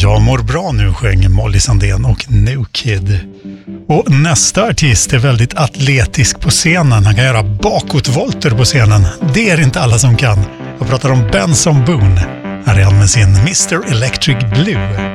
Jag mår bra nu, sjöng Molly Sandén och New Kid. Och nästa artist är väldigt atletisk på scenen. Han kan göra bakåtvolter på scenen. Det är inte alla som kan. Jag pratar om Benson Boone. Här är han med sin Mr. Electric Blue.